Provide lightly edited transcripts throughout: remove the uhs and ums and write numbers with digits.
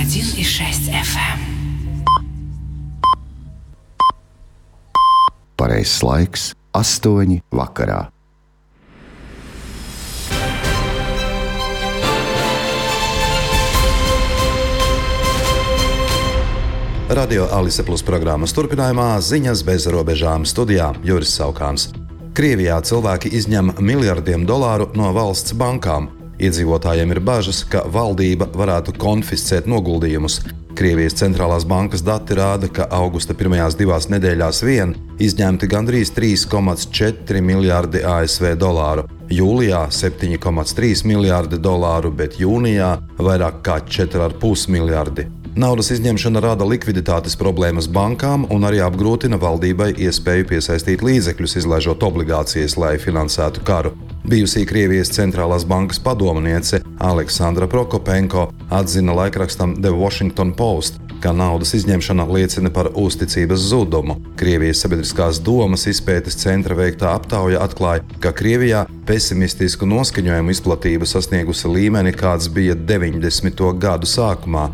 101,6 FM. Pareizs laiks - 8 vakarā. Radio Alise Plus programmas turpinājumā ziņas bez robežām studijā Juris Saukāns. Krievijā cilvēki izņem miljardiem dolāru no valsts bankām. Iedzīvotājiem ir bažas, ka valdība varētu konfiscēt noguldījumus. Krievijas centrālās bankas dati rāda, ka augusta pirmajās 2 nedēļās vien izņemti gandrīz 3,4 miljārdi ASV dolāru, jūlijā 7,3 miljārdi dolāru, bet jūnijā vairāk kā 4,5 miljārdi. Naudas izņemšana rada likviditātes problēmas bankām un arī apgrūtina valdībai iespēju piesaistīt līdzekļus, izlaižot obligācijas, lai finansētu karu. Bijusī Krievijas centrālās bankas padomniece Aleksandra Prokopenko atzina laikrakstam The Washington Post, ka naudas izņemšana liecina par uzticības zudumu. Krievijas sabiedriskās domas izpētes centra veiktā aptauja atklāja, ka Krievijā pesimistisku noskaņojumu izplatība sasniegusi līmeni, kāds bija 90. gadu sākumā.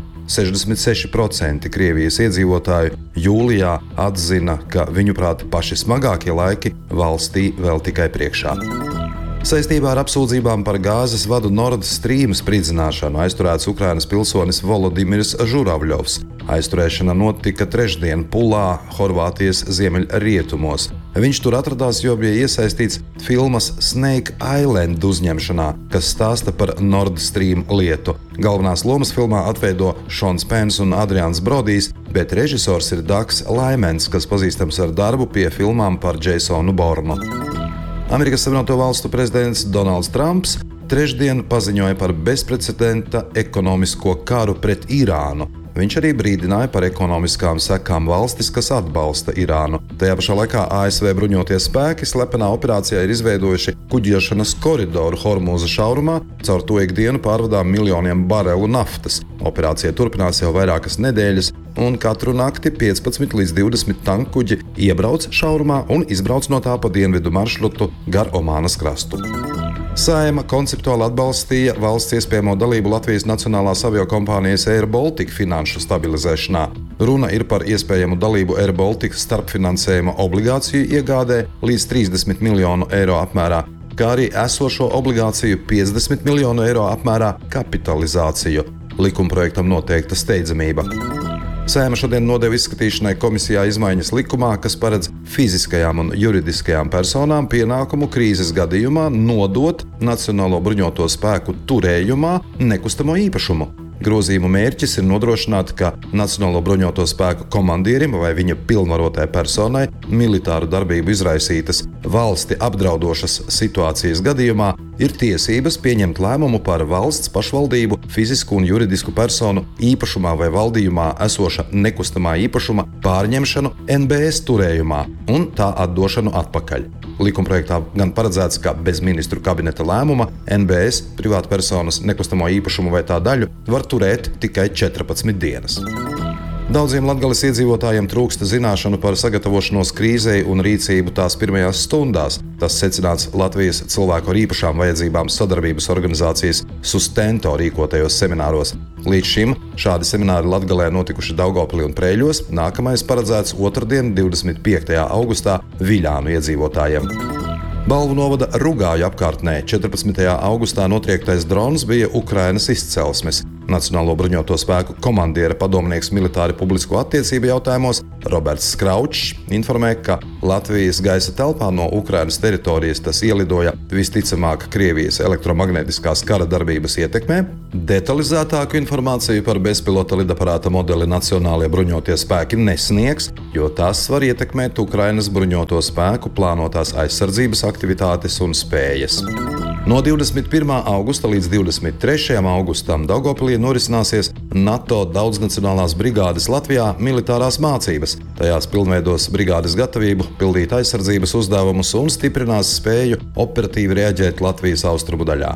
66% Krievijas iedzīvotāju jūlijā atzina, ka viņuprāt paši smagākie laiki valstī vēl tikai priekšā. Saistībā ar apsūdzībām par gāzes vadu Nord Stream spridzināšanu aizturēts Ukrainas pilsonis Volodimirs Žuravļovs. Aizturēšana notika trešdien Pulā, Horvātijas ziemeļrietumos. Viņš tur atradās, jo bija iesaistīts filmas Snake Island uzņemšanā, kas stāsta par Nord Stream lietu. Galvenās lomas filmā atveido Šons Pens un Adrians Brodijs, bet režisors ir Dags Laimens, kas pazīstams ar darbu pie filmām par Jasonu Bornu. Amerikas Savienoto Valstu prezidents Donalds Trumps trešdien paziņoja par bezprecedenta ekonomisko karu pret Irānu. Viņš arī brīdināja par ekonomiskām sekām valstis, kas atbalsta Irānu. Tajā pašā laikā ASV bruņotie spēki slepenā operācijā ir izveidojuši kuģošanas koridoru Hormūza šaurumā, caur to ikdienu pārvadām miljoniem barelu naftas. Operācija turpinās jau vairākas nedēļas, un katru nakti 15 līdz 20 tankkuģi iebrauc šaurumā un izbrauc no tā pa dienvidu maršrutu gar Omānas krastu. Saeima konceptuāli atbalstīja valsts iespējamo dalību Latvijas nacionālās aviokompānijas Air Baltica finanšu stabilizēšanā. Runa ir par iespējamu dalību Air Baltica starpfinansējuma obligāciju iegādē līdz 30 miljonu eiro apmērā, kā arī esošo obligāciju 50 miljonu eiro apmērā kapitalizāciju. Likumprojektam noteikta steidzamība. Saeima šodien nodeva izskatīšanai komisijā izmaiņas likumā, kas paredz fiziskajām un juridiskajām personām pienākumu krīzes gadījumā nodot Nacionālo bruņoto spēku turējumā nekustamo īpašumu. Grozījumu mērķis ir nodrošināt, ka Nacionālo bruņoto spēku komandierim vai viņa pilnvarotai personai militāru darbību izraisītas valsti apdraudošas situācijas gadījumā ir tiesības pieņemt lēmumu par valsts pašvaldību, fizisku un juridisku personu īpašumā vai valdījumā esoša nekustamā īpašuma pārņemšanu NBS turējumā un tā atdošanu atpakaļ. Likumprojektā gan paredzēts, ka bez ministru kabineta lēmuma NBS privātpersonas nekustamo īpašumu vai tā daļu var turēt tikai 14 dienas. Daudziem Latgales iedzīvotājiem trūksta zināšanu par sagatavošanos krīzei un rīcību tās pirmajās stundās. Tas secināts Latvijas cilvēku ar īpašām vajadzībām sadarbības organizācijas Sustento rīkotajos semināros. Līdz šim šādi semināri Latgalē notikuši Daugavpilī un Preiļos, nākamais paredzēts otrdien, 25. augustā Viļānu iedzīvotājiem. Balvu novada Rugāju apkārtnē 14. augustā notriektais drons bija Ukrainas izcelsmes. Nacionālo bruņoto spēku komandiera padomnieks militāri publisko attiecību jautājumos Roberts Skraučs informē, ka Latvijas gaisa telpā no Ukrainas teritorijas tas ielidoja visticamāk Krievijas elektromagnētiskās kara darbības ietekmē. Detalizētāku informāciju par bezpilota lidaparāta modeli Nacionālie bruņotie spēki nesniegs, jo tas var ietekmēt Ukrainas bruņoto spēku plānotās aizsardzības aktivitātes un spējas. No 21. augusta līdz 23. augustam Daugavpilī norisināsies NATO daudznacionālās brigādes Latvijā militārās mācības. Tajās pilnveidos brigādes gatavību, pildīt aizsardzības uzdevumus un stiprinās spēju operatīvi reaģēt Latvijas austrumu daļā.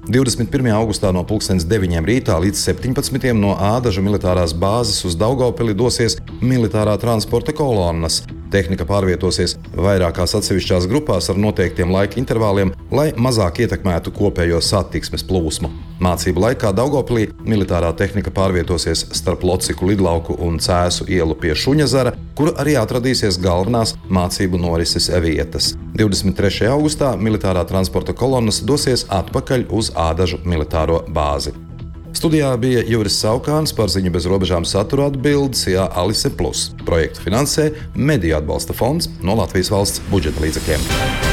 21. augustā no 9:00 rītā līdz 17:00 no Ādažu militārās bāzes uz Daugavpili dosies militārā transporta kolonnas. Tehnika pārvietosies vairākās atsevišķās grupās ar noteiktiem laika intervāliem, lai mazāk ietekmētu kopējo satiksmes plūsmu. Mācību laikā Daugavpilī militārā tehnika pārvietosies starp Lociku lidlauku un Cēsu ielu pie Šuņazara, kur arī atradīsies galvenās mācību norises vietas. 23. augustā militārā transporta kolonas dosies atpakaļ uz Ādažu militāro bāzi. Studijā bija Juris Saukāns, par Ziņu bez robežām satura atbildes Alise Plus. Projektu finansē Mediju atbalsta fonds no Latvijas valsts budžeta līdzekļiem.